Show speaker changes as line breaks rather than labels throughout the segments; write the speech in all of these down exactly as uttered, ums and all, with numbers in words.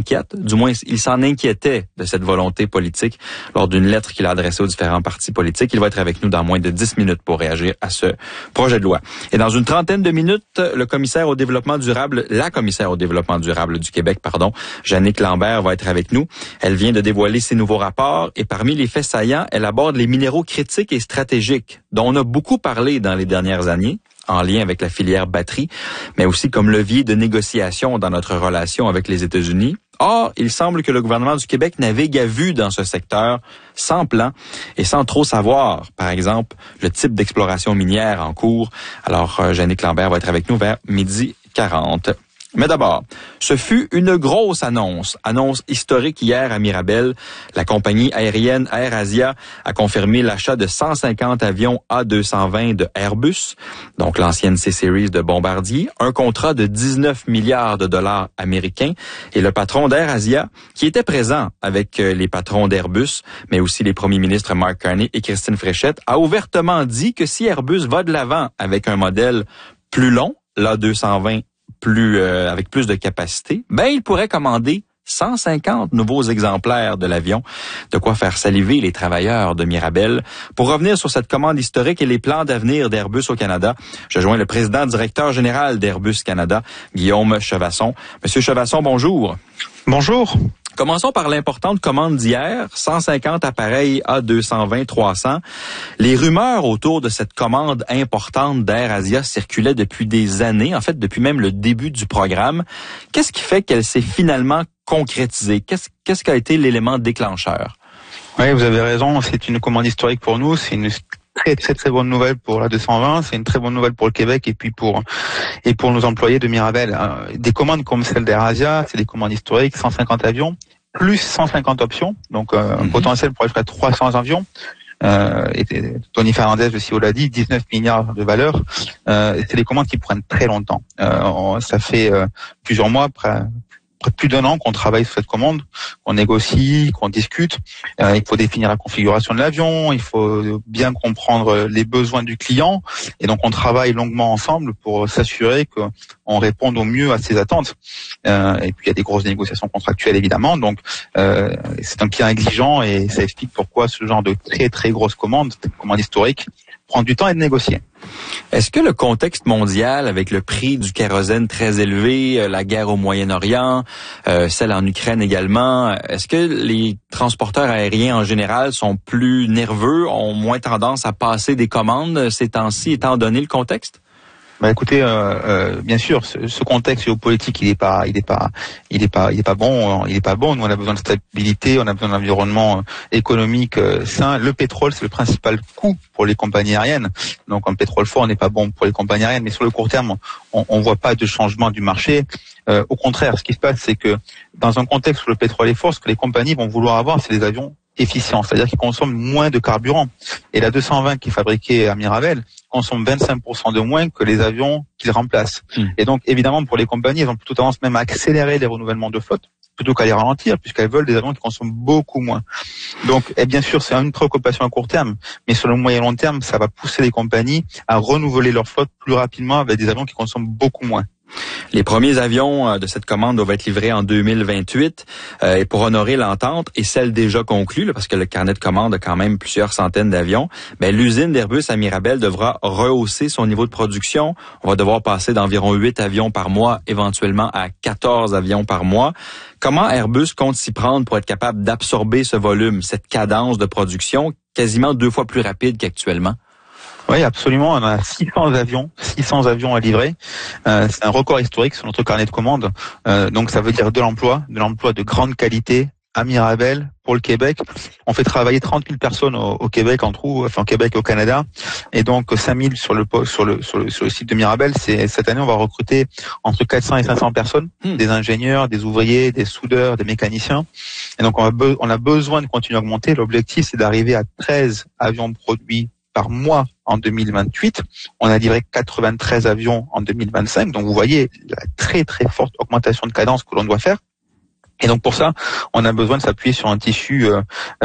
inquiète. Du moins, il s'en inquiétait de cette volonté politique lors d'une lettre qu'il a adressée aux différents partis politiques. Il va être avec nous dans moins de dix minutes pour réagir à ce projet de loi. Et dans une trentaine de minutes, le commissaire au développement durable, la commissaire au développement durable du Québec, pardon, Jannick Lambert, va être avec nous. Elle vient de dévoiler ses nouveaux rapports et parmi les faits saillants, elle aborde les minéraux critiques et stratégiques dont on a beaucoup parlé dans les dernières années, en lien avec la filière batterie, mais aussi comme levier de négociation dans notre relation avec les États-Unis. Or, il semble que le gouvernement du Québec navigue à vue dans ce secteur, sans plan et sans trop savoir, par exemple, le type d'exploration minière en cours. Alors, euh, Jannick Lambert va être avec nous vers midi quarante. Mais d'abord, ce fut une grosse annonce, annonce historique hier à Mirabel. La compagnie aérienne AirAsia a confirmé l'achat de cent cinquante avions A deux cent vingt de Airbus, donc l'ancienne C-Series de Bombardier, un contrat de dix-neuf milliards de dollars américains. Et le patron d'AirAsia, qui était présent avec les patrons d'Airbus, mais aussi les premiers ministres Mark Carney et Christine Fréchette, a ouvertement dit que si Airbus va de l'avant avec un modèle plus long, l'A deux cent vingt plus euh, avec plus de capacité, ben il pourrait commander cent cinquante nouveaux exemplaires de l'avion, de quoi faire saliver les travailleurs de Mirabel. Pour revenir sur cette commande historique et les plans d'avenir d'Airbus au Canada, je joins le président directeur général d'Airbus Canada, Guillaume Chevasson. Monsieur Chevasson, bonjour.
Bonjour.
Commençons par l'importante commande d'hier, cent cinquante appareils A deux cent vingt trois cents. Les rumeurs autour de cette commande importante d'AirAsia circulaient depuis des années, en fait depuis même le début du programme. Qu'est-ce qui fait qu'elle s'est finalement concrétisée? Qu'est-ce, qu'est-ce qui a été l'élément déclencheur?
Oui, vous avez raison, c'est une commande historique pour nous, c'est une très très très bonne nouvelle pour la deux cent vingt, c'est une très bonne nouvelle pour le Québec et puis pour et pour nos employés de Mirabel. Des commandes comme celle d'AirAsia, c'est des commandes historiques, cent cinquante avions, plus cent cinquante options, donc euh, mm-hmm. un potentiel pour jusqu'à trois cents avions. Euh, et Tony Fernandez aussi l'a dit, dix-neuf milliards de valeur. Euh, c'est des commandes qui prennent très longtemps. Euh, ça fait euh, plusieurs mois, près plus d'un an qu'on travaille sur cette commande, qu'on négocie, qu'on discute. Euh, il faut définir la configuration de l'avion, il faut bien comprendre les besoins du client, et donc on travaille longuement ensemble pour s'assurer qu'on réponde au mieux à ses attentes. Euh, et puis il y a des grosses négociations contractuelles évidemment, donc euh, c'est un client exigeant et ça explique pourquoi ce genre de très très grosses commandes, commandes historiques, prend du temps et de négocier.
Est-ce que le contexte mondial, avec le prix du kérosène très élevé, la guerre au Moyen-Orient, euh, celle en Ukraine également, est-ce que les transporteurs aériens en général sont plus nerveux, ont moins tendance à passer des commandes ces temps-ci, étant donné le contexte?
Bah écoutez, euh, euh, bien sûr, ce, ce contexte géopolitique, il est pas, il est pas, il est pas, il est pas bon, il est pas bon. Nous, on a besoin de stabilité, on a besoin d'un environnement économique euh, sain. Le pétrole, c'est le principal coût pour les compagnies aériennes. Donc, un pétrole fort n'est pas bon pour les compagnies aériennes. Mais sur le court terme, on, on voit pas de changement du marché. Euh, au contraire, ce qui se passe, c'est que dans un contexte où le pétrole est fort, ce que les compagnies vont vouloir avoir, c'est des avions efficients, c'est-à-dire qu'ils consomment moins de carburant. Et la deux cent vingt qui est fabriquée à Mirabel consomme vingt-cinq pour cent de moins que les avions qu'ils remplacent. Mmh. Et donc, évidemment, pour les compagnies, elles ont plutôt tendance même à accélérer les renouvellements de flotte plutôt qu'à les ralentir, puisqu'elles veulent des avions qui consomment beaucoup moins. Donc, et bien sûr, c'est une préoccupation à court terme, mais sur le moyen et long terme, ça va pousser les compagnies à renouveler leur flotte plus rapidement avec des avions qui consomment beaucoup moins.
Les premiers avions de cette commande doivent être livrés en deux mille vingt-huit euh, et pour honorer l'entente et celle déjà conclue, là, parce que le carnet de commande a quand même plusieurs centaines d'avions, ben, l'usine d'Airbus à Mirabel devra rehausser son niveau de production. On va devoir passer d'environ huit avions par mois, éventuellement à quatorze avions par mois. Comment Airbus compte s'y prendre pour être capable d'absorber ce volume, cette cadence de production quasiment deux fois plus rapide qu'actuellement?
Oui, absolument. On a six cents avions, six cents avions à livrer. Euh, c'est un record historique sur notre carnet de commandes. Euh, donc, ça veut dire de l'emploi, de l'emploi de grande qualité à Mirabel pour le Québec. On fait travailler trente mille personnes au, au Québec en tout, enfin au Québec et au Canada, et donc cinq mille sur le sur le sur le sur le site de Mirabel. C'est cette année on va recruter entre quatre cents et cinq cents personnes, mmh. des ingénieurs, des ouvriers, des soudeurs, des mécaniciens. Et donc on a be- on a besoin de continuer à augmenter. L'objectif c'est d'arriver à treize avions produits par mois en deux mille vingt-huit. On a livré quatre-vingt-treize avions en deux mille vingt-cinq. Donc vous voyez la très très forte augmentation de cadence que l'on doit faire. Et donc pour ça, on a besoin de s'appuyer sur un tissu euh,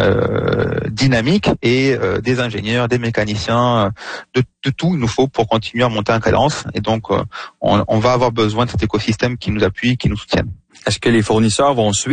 euh, dynamique et euh, des ingénieurs, des mécaniciens, de, de tout il nous faut pour continuer à monter en cadence. Et donc euh, on, on va avoir besoin de cet écosystème qui nous appuie, qui nous soutienne.
Est-ce que les fournisseurs vont suivre